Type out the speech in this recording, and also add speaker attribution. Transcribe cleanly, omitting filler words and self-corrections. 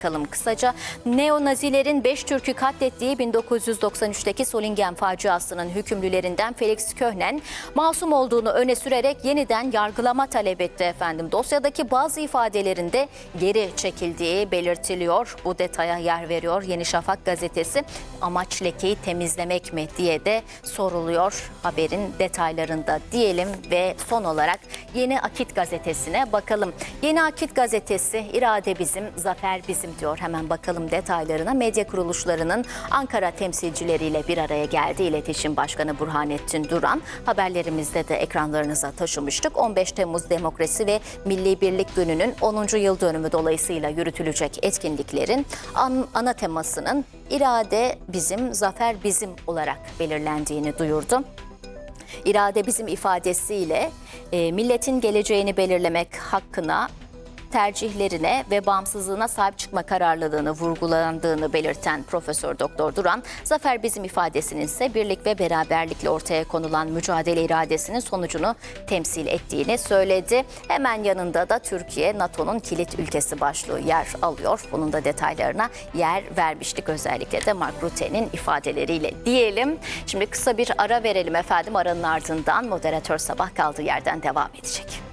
Speaker 1: Bakalım kısaca. Neonazilerin 5 Türk'ü katlettiği 1993'teki Solingen faciasının hükümlülerinden Felix Köhnen masum olduğunu öne sürerek yeniden yargılama talep etti efendim. Dosyadaki bazı ifadelerinde geri çekildiği belirtiliyor. Bu detaya yer veriyor Yeni Şafak gazetesi. Amaç lekeyi temizlemek mi diye de soruluyor haberin detaylarında diyelim ve son olarak Yeni Akit gazetesine bakalım. Yeni Akit gazetesi irade bizim, zafer bizim diyor. Hemen bakalım detaylarına. Medya kuruluşlarının Ankara temsilcileriyle bir araya geldi. İletişim Başkanı Burhanettin Duran. Haberlerimizde de ekranlarınıza taşımıştık. 15 Temmuz Demokrasi ve Milli Birlik Günü'nün 10. yıl dönümü dolayısıyla yürütülecek etkinliklerin ana temasının irade bizim, zafer bizim olarak belirlendiğini duyurdu. İrade bizim ifadesiyle milletin geleceğini belirlemek hakkına, tercihlerine ve bağımsızlığına sahip çıkma kararlılığını vurgulandığını belirten Profesör Doktor Duran, zafer bizim ifadesinin ise birlik ve beraberlikle ortaya konulan mücadele iradesinin sonucunu temsil ettiğini söyledi. Hemen yanında da Türkiye, NATO'nun kilit ülkesi başlığı yer alıyor. Bunun da detaylarına yer vermiştik, özellikle de Mark Rutte'nin ifadeleriyle diyelim. Şimdi kısa bir ara verelim efendim. Aranın ardından moderatör Sabah kaldığı yerden devam edecek.